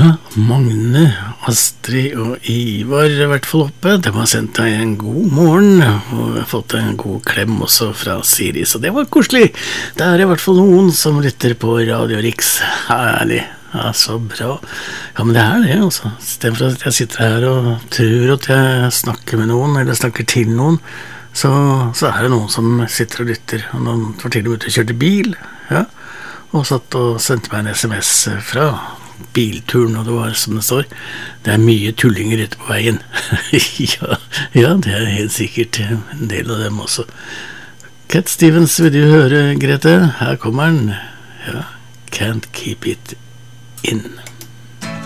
Magne, Astrid og Ivar I hvert fall oppe. De har sendt deg en god morgen, og jeg har fått en god klem også fra Siri, så det var koselig. Det I hvert fall noen som lytter på Radio Riks. Herlig. Ja, så bra. Ja, men det det, altså. I stedet for at jeg sitter her og tror at jeg snakker med noen, eller snakker til noen, så det noen som sitter og lytter. Og noen var til og med ute og kjørte bil, ja. Og satt og sendte meg en SMS fra bilturen, og det var som det står, det mye tullinger ute på veien. ja, det helt sikkert en del av dem også. Cat Stevens vil du høre, Grete? Her kommer den. Ja, Can't Keep It In.